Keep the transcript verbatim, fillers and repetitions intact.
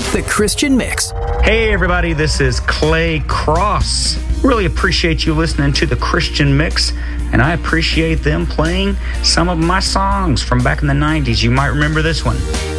The Christian Mix. Hey everybody, this is Clay Cross. Really appreciate you listening to The Christian Mix, and I appreciate them playing some of my songs from back in the nineties. You might remember this one.